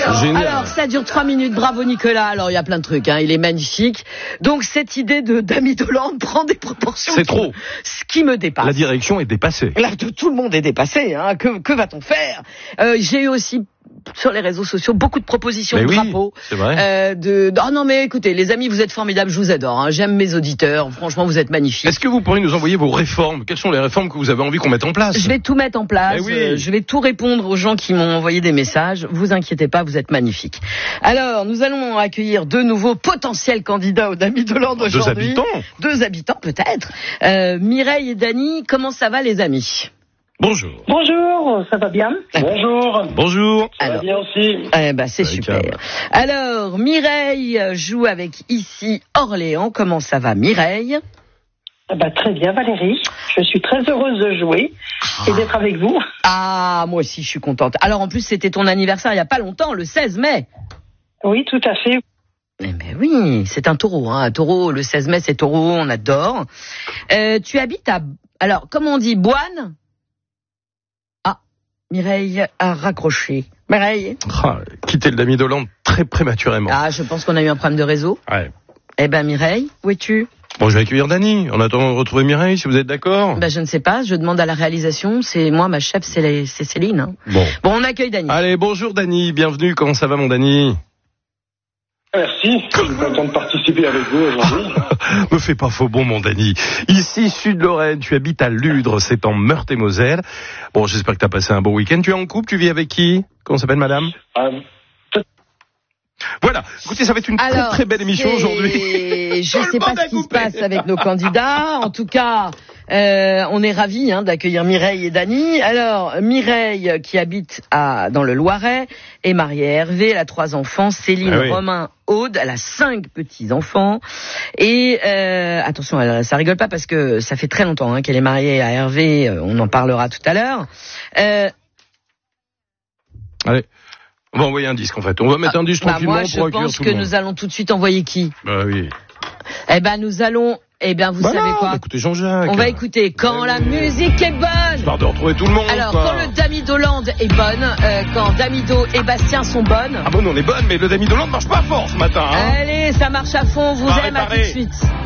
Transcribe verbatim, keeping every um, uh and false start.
Génial. Alors, ça dure trois minutes. Bravo, Nicolas. Alors, il y a plein de trucs, hein. Il est magnifique. Donc, cette idée de Dami Dolan prend des proportions. C'est trop. Ce qui me dépasse. La direction est dépassée. Là, tout le monde est dépassé, hein. Que, que va-t-on faire? euh, J'ai eu aussi sur les réseaux sociaux beaucoup de propositions mais de oui, drapeaux. C'est vrai. Euh, de... Oh non, mais écoutez, les amis, vous êtes formidables, je vous adore. Hein. J'aime mes auditeurs. Franchement, vous êtes magnifiques. Est-ce que vous pourriez nous envoyer vos réformes? Quelles sont les réformes que vous avez envie qu'on mette en place? Je vais tout mettre en place. Oui. Euh, je vais tout répondre aux gens qui m'ont envoyé des messages. Vous inquiétez pas, vous êtes magnifiques. Alors, nous allons accueillir deux nouveaux potentiels candidats au Dami Dolan d'aujourd'hui. Deux habitants. Deux habitants, peut-être. Euh, Mireille et Dany, comment ça va, les amis? Bonjour. Bonjour, ça va bien? Bonjour. Bonjour. Ça va bien aussi. Eh ben, c'est super. Calme. Alors, Mireille joue avec ici Orléans. Comment ça va, Mireille? Ah bah, très bien, Valérie. Je suis très heureuse de jouer et d'être avec vous. Ah, moi aussi, je suis contente. Alors, en plus, c'était ton anniversaire il n'y a pas longtemps, le seize mai. Oui, tout à fait. Eh ben oui, c'est un taureau. Hein. Un taureau, le seize mai, c'est taureau, on adore. Euh, tu habites à... Alors, comment on dit, Boine? Ah, Mireille a raccroché. Mireille? Ah, quitter le Dami Dolan très prématurément. Ah, je pense qu'on a eu un problème de réseau. Ouais. Eh ben, Mireille, où es-tu? Bon, je vais accueillir Dany. En attendant de retrouver Mireille, si vous êtes d'accord. Ben, je ne sais pas, je demande à la réalisation. C'est moi, ma chef, c'est, les... c'est Céline. Hein. Bon. Bon, on accueille Dany. Allez, bonjour Dany, bienvenue. Comment ça va, mon Dany? Merci. Je suis content de participer avec vous aujourd'hui. Me fais pas faux bon, mon Dany. Ici, Sud-Lorraine, tu habites à Ludre, c'est en Meurthe-et-Moselle. Bon, j'espère que t'as passé un bon week-end. Tu es en couple, tu vis avec qui? Comment s'appelle madame? Euh, Voilà. Écoutez, ça va être une Alors, très très belle émission c'est- aujourd'hui. Je Tout sais le pas monde a ce qui se coupé. passe avec nos candidats. En tout cas, euh, on est ravis hein, d'accueillir Mireille et Dany. Alors, Mireille, qui habite à, dans le Loiret, est mariée à Hervé. Elle a trois enfants. Céline, Ah oui. Romain, Aude. Elle a cinq petits-enfants. Et euh, attention, elle, ça rigole pas parce que ça fait très longtemps hein, qu'elle est mariée à Hervé. Euh, On en parlera tout à l'heure. Euh, Allez. On va envoyer un disque en fait. On va mettre un disque bah, tranquillement moi, pour je accueillir pense tout que le monde. nous allons tout de suite envoyer qui? Bah oui. Eh ben, nous allons... Eh bien, vous Voilà, savez quoi? bah, écoutez Jean-Jacques. On va écouter Quand Ouais, la oui. musique est bonne. Histoire de retrouver tout le monde. Alors, quoi. quand le Dami Dolan est bonne, euh, quand Damido et Bastien sont bonnes, Ah bon, on est bonne, mais le Dami Dolan ne marche pas fort ce matin. Hein. allez, ça marche à fond, on vous Paré, aime, à tout paré. de suite.